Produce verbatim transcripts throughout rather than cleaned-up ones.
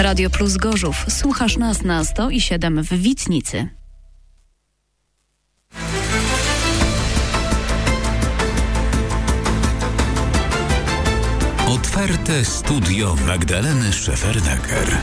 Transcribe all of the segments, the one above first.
Radio Plus Gorzów. Słuchasz nas na sto i siedem w Witnicy. Otwarte studio Magdaleny Szefernaker.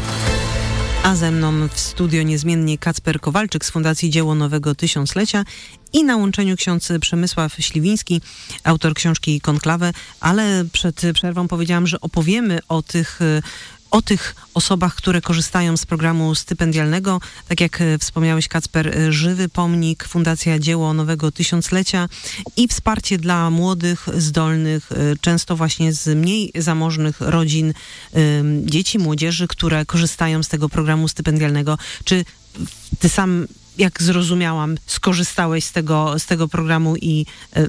A ze mną w studio niezmiennie Kacper Kowalczyk z Fundacji Dzieło Nowego Tysiąclecia i na łączeniu ksiądz Przemysław Śliwiński, autor książki Konklawę, ale przed przerwą powiedziałam, że opowiemy o tych o tych osobach, które korzystają z programu stypendialnego. Tak jak wspomniałeś, Kacper, Żywy Pomnik, Fundacja Dzieło Nowego Tysiąclecia i wsparcie dla młodych, zdolnych, często właśnie z mniej zamożnych rodzin, dzieci, młodzieży, które korzystają z tego programu stypendialnego. Czy ty sam, jak zrozumiałam, skorzystałeś z tego, z tego programu i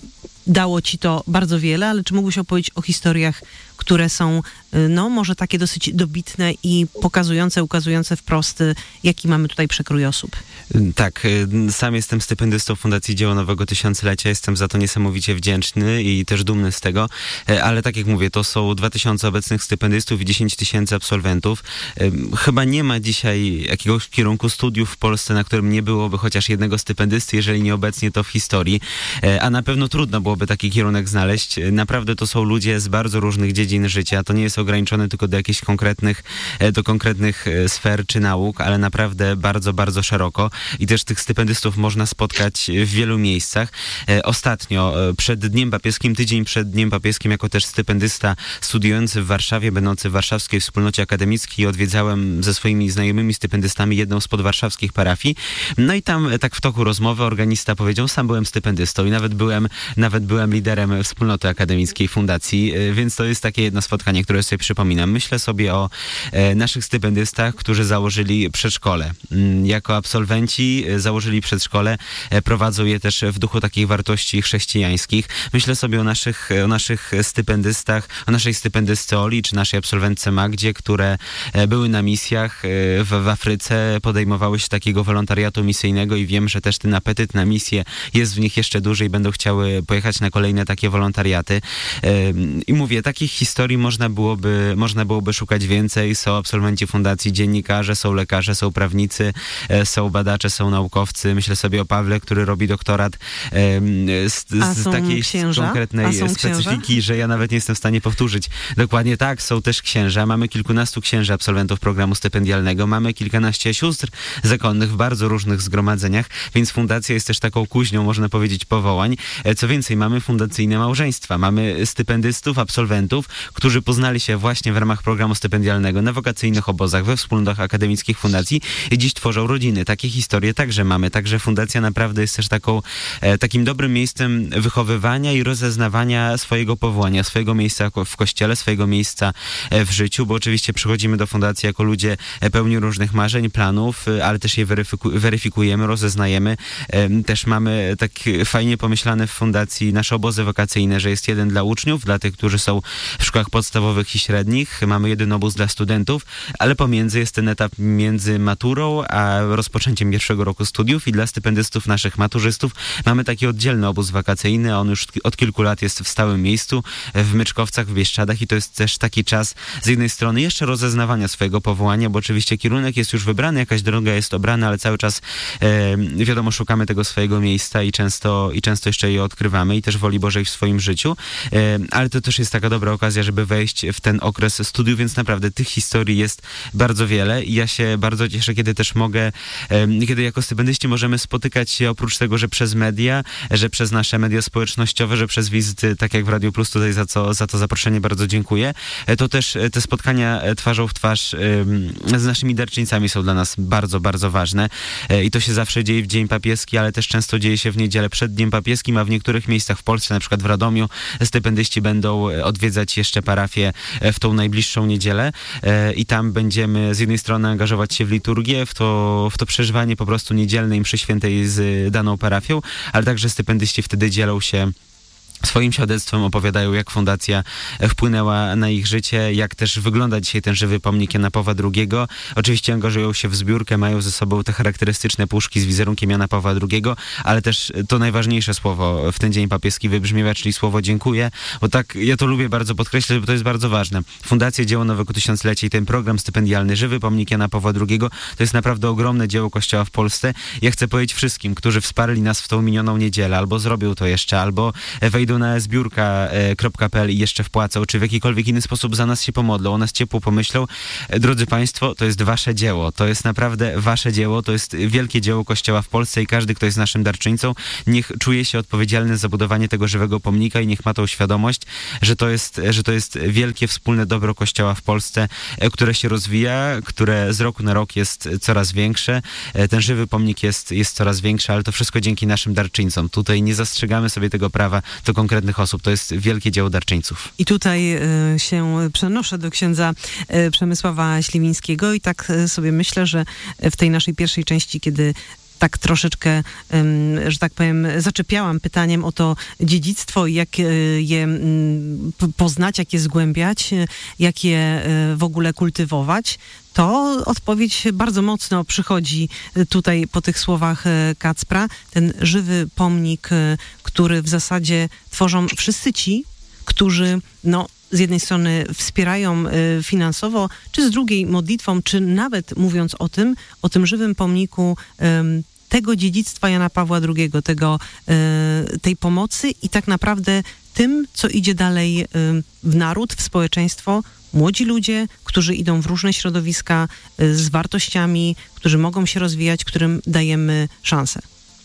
dało ci to bardzo wiele, ale czy mógłbyś opowiedzieć o historiach, które są, no może takie dosyć dobitne i pokazujące, ukazujące wprost, jaki mamy tutaj przekrój osób? Tak, sam jestem stypendystą Fundacji Dzieło Nowego Tysiąclecia, jestem za to niesamowicie wdzięczny i też dumny z tego, ale tak jak mówię, to są dwa tysiące obecnych stypendystów i dziesięć tysięcy absolwentów. Chyba nie ma dzisiaj jakiegoś kierunku studiów w Polsce, na którym nie byłoby chociaż jednego stypendysty, jeżeli nie obecnie, to w historii, a na pewno trudno byłoby taki kierunek znaleźć. Naprawdę to są ludzie z bardzo różnych dziedzin życia. To nie jest ograniczone tylko do jakichś konkretnych, do konkretnych sfer czy nauk, ale naprawdę bardzo, bardzo szeroko. I też tych stypendystów można spotkać w wielu miejscach. Ostatnio, przed Dniem Papieskim, tydzień przed Dniem Papieskim, jako też stypendysta studiujący w Warszawie, będący w warszawskiej wspólnocie akademickiej, odwiedzałem ze swoimi znajomymi stypendystami jedną z podwarszawskich parafii. No i tam tak w toku rozmowy organista powiedział, sam byłem stypendystą i nawet byłem, nawet byłem liderem wspólnoty akademickiej fundacji, więc to jest takie jedno spotkanie, które sobie przypominam. Myślę sobie o e, naszych stypendystach, którzy założyli przedszkole. Jako absolwenci założyli przedszkole, e, prowadzą je też w duchu takich wartości chrześcijańskich. Myślę sobie o naszych, o naszych stypendystach, o naszej stypendystce Oli, czy naszej absolwentce Magdzie, które e, były na misjach e, w, w Afryce, podejmowały się takiego wolontariatu misyjnego i wiem, że też ten apetyt na misję jest w nich jeszcze duży i będą chciały pojechać na kolejne takie wolontariaty. E, I mówię, takich historii można byłoby, można byłoby szukać więcej. Są absolwenci fundacji, dziennikarze, są lekarze, są prawnicy, e, są badacze, są naukowcy. Myślę sobie o Pawle, który robi doktorat e, z, z takiej księża? konkretnej specyfiki, księża? Że ja nawet nie jestem w stanie powtórzyć. Dokładnie tak, są też księża. Mamy kilkunastu księży absolwentów programu stypendialnego. Mamy kilkanaście sióstr zakonnych w bardzo różnych zgromadzeniach, więc fundacja jest też taką kuźnią, można powiedzieć, powołań. E, co więcej, mamy fundacyjne małżeństwa. Mamy stypendystów, absolwentów, którzy poznali się właśnie w ramach programu stypendialnego na wakacyjnych obozach, we wspólnotach akademickich fundacji i dziś tworzą rodziny. Takie historie także mamy. Także fundacja naprawdę jest też taką, e, takim dobrym miejscem wychowywania i rozeznawania swojego powołania, swojego miejsca w kościele, swojego miejsca e, w życiu, bo oczywiście przychodzimy do fundacji jako ludzie e, pełni różnych marzeń, planów, e, ale też je weryfiku- weryfikujemy, rozeznajemy. E, też mamy tak fajnie pomyślane w fundacji nasze obozy wakacyjne, że jest jeden dla uczniów, dla tych, którzy są w szkołach podstawowych i średnich. Mamy jeden obóz dla studentów, ale pomiędzy jest ten etap między maturą a rozpoczęciem pierwszego roku studiów i dla stypendystów naszych maturzystów mamy taki oddzielny obóz wakacyjny. On już od kilku lat jest w stałym miejscu w Myczkowcach, w Bieszczadach i to jest też taki czas z jednej strony jeszcze rozeznawania swojego powołania, bo oczywiście kierunek jest już wybrany, jakaś droga jest obrana, ale cały czas e, wiadomo, szukamy tego swojego miejsca i często, i często jeszcze je odkrywamy i też woli Bożej w swoim życiu, e, ale to też jest taka dobra okazja, żeby wejść w ten okres studiów, więc naprawdę tych historii jest bardzo wiele i ja się bardzo cieszę, kiedy też mogę, e, kiedy jako stypendyści możemy spotykać się oprócz tego, że przez media, że przez nasze media społecznościowe, że przez wizyty, tak jak w Radio Plus, tutaj za, co, za to zaproszenie bardzo dziękuję, e, to też te spotkania twarzą w twarz e, z naszymi darczyńcami są dla nas bardzo, bardzo ważne e, i to się zawsze dzieje w Dzień Papieski, ale też często dzieje się w niedzielę przed Dniem Papieskim, a w niektórych miejscach w Polsce, na przykład w Radomiu, stypendyści będą odwiedzać jeszcze parafię w tą najbliższą niedzielę e, i tam będziemy z jednej strony angażować się w liturgię, w to, w to przeżywanie po prostu niedzielnej mszy świętej z daną parafią, ale także stypendyści wtedy dzielą się swoim świadectwem opowiadają, jak fundacja wpłynęła na ich życie, jak też wygląda dzisiaj ten żywy pomnik Jana Pawła drugiego. Oczywiście angażują się w zbiórkę, mają ze sobą te charakterystyczne puszki z wizerunkiem Jana Pawła drugiego, ale też to najważniejsze słowo w ten dzień papieski wybrzmiewa, czyli słowo dziękuję, bo tak, ja to lubię bardzo podkreślać, bo to jest bardzo ważne. Fundacja Dzieło Nowego Tysiąclecia i ten program stypendialny Żywy Pomnik Jana Pawła drugiego to jest naprawdę ogromne dzieło Kościoła w Polsce. Ja chcę powiedzieć wszystkim, którzy wsparli nas w tą minioną niedzielę, albo zrobią to jeszcze, albo wejdą na zbiórka kropka pe el i jeszcze wpłacą, czy w jakikolwiek inny sposób za nas się pomodlą, o nas ciepło pomyślą. Drodzy Państwo, to jest wasze dzieło. To jest naprawdę wasze dzieło. To jest wielkie dzieło Kościoła w Polsce i każdy, kto jest naszym darczyńcą, niech czuje się odpowiedzialny za budowanie tego żywego pomnika i niech ma tą świadomość, że to jest, że to jest wielkie wspólne dobro Kościoła w Polsce, które się rozwija, które z roku na rok jest coraz większe. Ten żywy pomnik jest, jest coraz większy, ale to wszystko dzięki naszym darczyńcom. Tutaj nie zastrzegamy sobie tego prawa do konkretnych osób. To jest wielkie dzieło darczyńców. I tutaj y, się przenoszę do księdza y, Przemysława Śliwińskiego i tak y, sobie myślę, że w tej naszej pierwszej części, kiedy tak troszeczkę, że tak powiem, zaczepiałam pytaniem o to dziedzictwo i jak je poznać, jak je zgłębiać, jak je w ogóle kultywować, to odpowiedź bardzo mocno przychodzi tutaj po tych słowach Kacpra. Ten żywy pomnik, który w zasadzie tworzą wszyscy ci, którzy no, z jednej strony wspierają y, finansowo, czy z drugiej modlitwą, czy nawet mówiąc o tym, o tym żywym pomniku y, tego dziedzictwa Jana Pawła drugiego, tego, y, tej pomocy i tak naprawdę tym, co idzie dalej y, w naród, w społeczeństwo, młodzi ludzie, którzy idą w różne środowiska y, z wartościami, którzy mogą się rozwijać, którym dajemy szansę.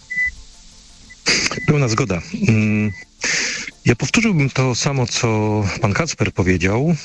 Pełna zgoda. Mm. Ja powtórzyłbym to samo, co pan Kacper powiedział,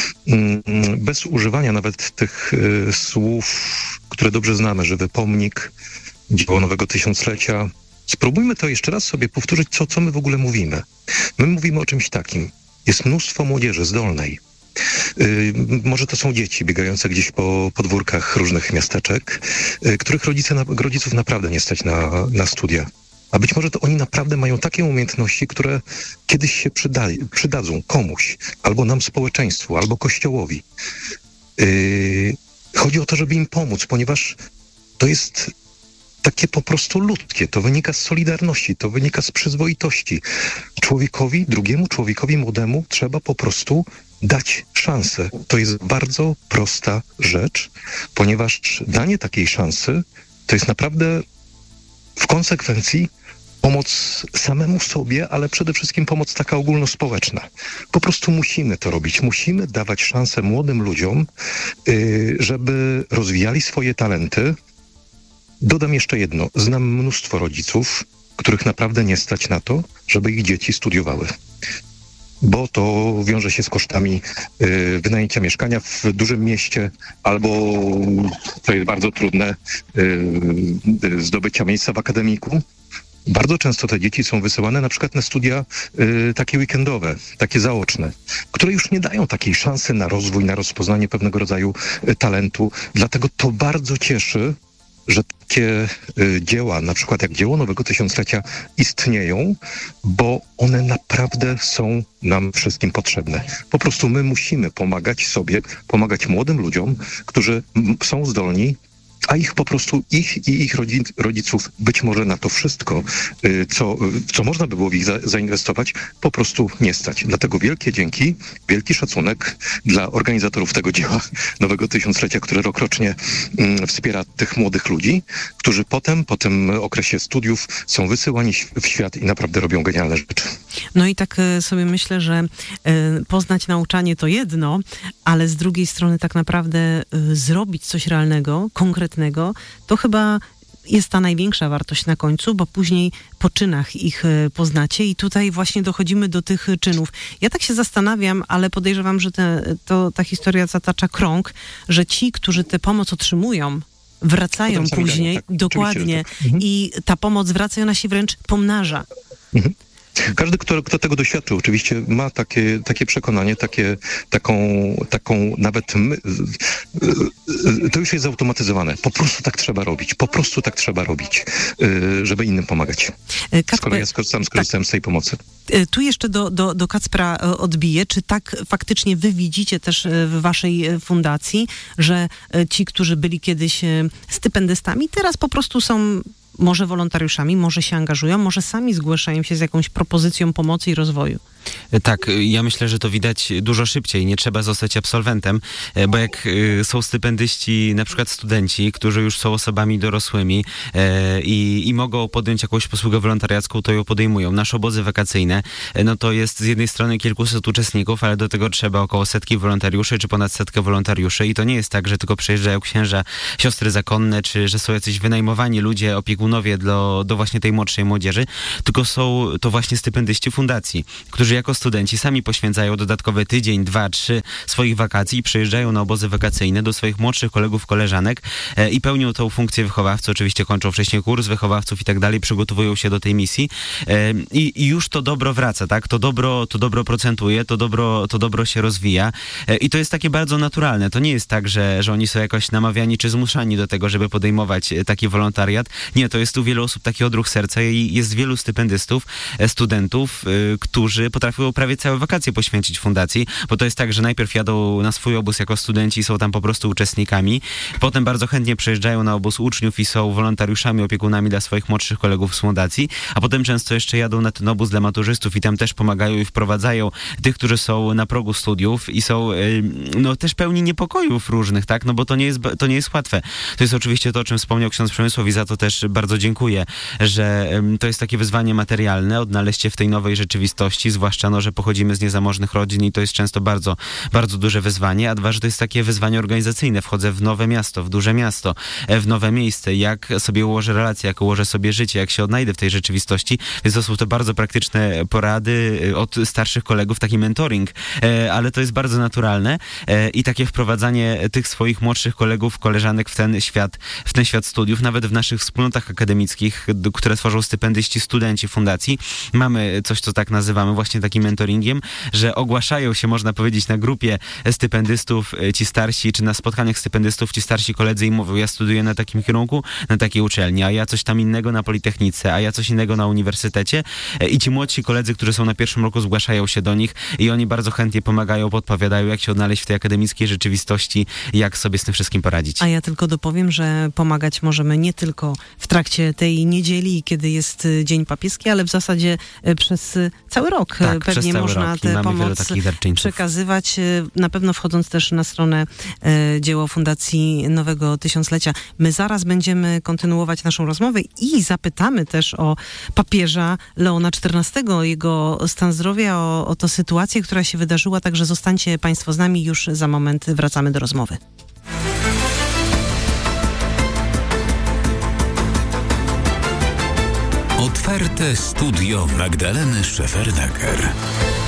bez używania nawet tych y, słów, które dobrze znamy, żywy pomnik, dzieło Nowego Tysiąclecia. Spróbujmy to jeszcze raz sobie powtórzyć, co, co my w ogóle mówimy. My mówimy o czymś takim. Jest mnóstwo młodzieży zdolnej. Y, może to są dzieci biegające gdzieś po podwórkach różnych miasteczek, y, których rodzice, na, rodziców naprawdę nie stać na, na studia. A być może to oni naprawdę mają takie umiejętności, które kiedyś się przyda, przydadzą komuś, albo nam społeczeństwu, albo Kościołowi. Yy, chodzi o to, żeby im pomóc, ponieważ to jest takie po prostu ludzkie, to wynika z solidarności, to wynika z przyzwoitości. Człowiekowi, drugiemu człowiekowi młodemu trzeba po prostu dać szansę. To jest bardzo prosta rzecz, ponieważ danie takiej szansy to jest naprawdę w konsekwencji pomoc samemu sobie, ale przede wszystkim pomoc taka ogólnospołeczna. Po prostu musimy to robić. Musimy dawać szansę młodym ludziom, żeby rozwijali swoje talenty. Dodam jeszcze jedno. Znam mnóstwo rodziców, których naprawdę nie stać na to, żeby ich dzieci studiowały. Bo to wiąże się z kosztami y, wynajęcia mieszkania w dużym mieście albo, to jest bardzo trudne, y, zdobycia miejsca w akademiku. Bardzo często te dzieci są wysyłane na przykład na studia y, takie weekendowe, takie zaoczne, które już nie dają takiej szansy na rozwój, na rozpoznanie pewnego rodzaju y, talentu. Dlatego to bardzo cieszy, że takie y, dzieła, na przykład jak dzieło Nowego Tysiąclecia istnieją, bo one naprawdę są nam wszystkim potrzebne. Po prostu my musimy pomagać sobie, pomagać młodym ludziom, którzy m- są zdolni, a ich po prostu, ich i ich rodziców być może na to wszystko, co, co można by było w ich za, zainwestować, po prostu nie stać. Dlatego wielkie dzięki, wielki szacunek dla organizatorów tego dzieła Nowego Tysiąclecia, które rokrocznie mm, wspiera tych młodych ludzi, którzy potem, po tym okresie studiów są wysyłani w świat i naprawdę robią genialne rzeczy. No i tak sobie myślę, że poznać nauczanie to jedno, ale z drugiej strony tak naprawdę zrobić coś realnego, konkretnego, to chyba jest ta największa wartość na końcu, bo później po czynach ich poznacie i tutaj właśnie dochodzimy do tych czynów. Ja tak się zastanawiam, ale podejrzewam, że te, to, ta historia zatacza krąg, że ci, którzy tę pomoc otrzymują, wracają później, dają, tak, dokładnie, tak. Mhm. I ta pomoc wraca i ona się wręcz pomnaża. Mhm. Każdy, kto, kto tego doświadczył, oczywiście ma takie, takie przekonanie, takie, taką, taką nawet my, to już jest zautomatyzowane. Po prostu tak trzeba robić. Po prostu tak trzeba robić, żeby innym pomagać. Kacper, z kolei ja sam skorzystałem tak. z tej pomocy. Tu jeszcze do, do, do Kacpra odbiję. Czy tak faktycznie wy widzicie też w waszej fundacji, że ci, którzy byli kiedyś stypendystami, teraz po prostu są może wolontariuszami, może się angażują, może sami zgłaszają się z jakąś propozycją pomocy i rozwoju? Tak, ja myślę, że to widać dużo szybciej. Nie trzeba zostać absolwentem, bo jak są stypendyści, na przykład studenci, którzy już są osobami dorosłymi i, i mogą podjąć jakąś posługę wolontariacką, to ją podejmują. Nasze obozy wakacyjne, no to jest z jednej strony kilkuset uczestników, ale do tego trzeba około setki wolontariuszy, czy ponad setkę wolontariuszy i to nie jest tak, że tylko przyjeżdżają księża, siostry zakonne, czy że są jacyś wynajmowani ludzie, opiekunowie do, do właśnie tej młodszej młodzieży, tylko są to właśnie stypendyści fundacji, którzy jako studenci sami poświęcają dodatkowy tydzień, dwa, trzy swoich wakacji i przyjeżdżają na obozy wakacyjne do swoich młodszych kolegów, koleżanek e, i pełnią tą funkcję wychowawcy. Oczywiście kończą wcześniej kurs wychowawców i tak dalej, przygotowują się do tej misji e, i, i już to dobro wraca, tak? To dobro, to dobro procentuje, to dobro, to dobro się rozwija e, i to jest takie bardzo naturalne. To nie jest tak, że, że oni są jakoś namawiani czy zmuszani do tego, żeby podejmować taki wolontariat. Nie, to jest tu wielu osób taki odruch serca i jest wielu stypendystów, e, studentów, e, którzy potrafią prawie całe wakacje poświęcić fundacji, bo to jest tak, że najpierw jadą na swój obóz jako studenci i są tam po prostu uczestnikami, potem bardzo chętnie przejeżdżają na obóz uczniów i są wolontariuszami, opiekunami dla swoich młodszych kolegów z fundacji, a potem często jeszcze jadą na ten obóz dla maturzystów i tam też pomagają i wprowadzają tych, którzy są na progu studiów i są no też pełni niepokojów różnych, tak, no bo to nie jest, to nie jest łatwe. To jest oczywiście to, o czym wspomniał ksiądz Przemysław i za to też bardzo dziękuję, że to jest takie wyzwanie materialne, odnaleźć się w tej nowej rzeczywistości, zwłaszcza no, że pochodzimy z niezamożnych rodzin i to jest często bardzo, bardzo duże wyzwanie, a dwa, że to jest takie wyzwanie organizacyjne. Wchodzę w nowe miasto, w duże miasto, w nowe miejsce, jak sobie ułożę relacje, jak ułożę sobie życie, jak się odnajdę w tej rzeczywistości. Więc to są to bardzo praktyczne porady od starszych kolegów, taki mentoring, ale to jest bardzo naturalne i takie wprowadzanie tych swoich młodszych kolegów, koleżanek w ten świat, w ten świat studiów, nawet w naszych wspólnotach akademickich, które tworzą stypendyści, studenci fundacji. Mamy coś, co tak nazywamy właśnie takim mentoringiem, że ogłaszają się, można powiedzieć, na grupie stypendystów ci starsi, czy na spotkaniach stypendystów ci starsi koledzy i mówią, ja studiuję na takim kierunku, na takiej uczelni, a ja coś tam innego na Politechnice, a ja coś innego na uniwersytecie i ci młodsi koledzy, którzy są na pierwszym roku, zgłaszają się do nich i oni bardzo chętnie pomagają, podpowiadają, jak się odnaleźć w tej akademickiej rzeczywistości, jak sobie z tym wszystkim poradzić. A ja tylko dopowiem, że pomagać możemy nie tylko w trakcie tej niedzieli, kiedy jest Dzień Papieski, ale w zasadzie przez cały rok. Tak, Pewnie można tę pomoc przekazywać, na pewno wchodząc też na stronę e, dzieło Fundacji Nowego Tysiąclecia. My zaraz będziemy kontynuować naszą rozmowę i zapytamy też o papieża Leona czternastego, jego stan zdrowia, o, o tę sytuację, która się wydarzyła, także zostańcie Państwo z nami, już za moment wracamy do rozmowy. Otwarte studio Magdaleny Szefernaker.